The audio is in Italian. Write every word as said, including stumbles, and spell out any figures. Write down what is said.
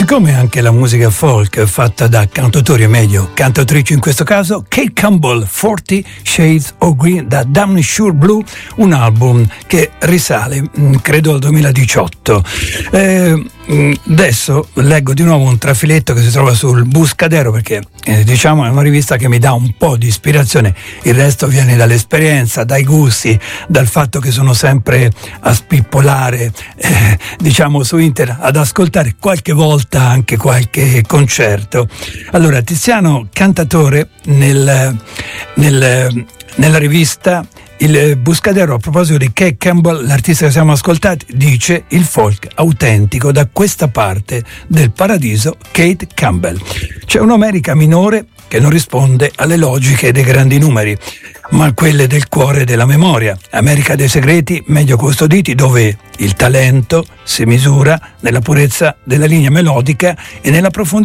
come anche la musica folk fatta da cantautori, o meglio cantautrici in questo caso. Kate Campbell, Forty Shades of Green, da Damn Sure Blue, un album che risale credo al duemiladiciotto. Eh, adesso leggo di nuovo un trafiletto che si trova sul Buscadero, perché eh, diciamo è una rivista che mi dà un po' di ispirazione, il resto viene dall'esperienza, dai gusti, dal fatto che sono sempre a spippolare eh, diciamo su internet, ad ascoltare qualche volta anche qualche concerto. Allora, Tiziano, cantatore, nel, nel, nella rivista il Buscadero, a proposito di Kate Campbell, l'artista che siamo ascoltati, dice: il folk autentico da questa parte del paradiso, Kate Campbell. C'è un'America minore che non risponde alle logiche dei grandi numeri, ma a quelle del cuore e della memoria. America dei segreti meglio custoditi, dove il talento si misura nella purezza della linea melodica e nella profondità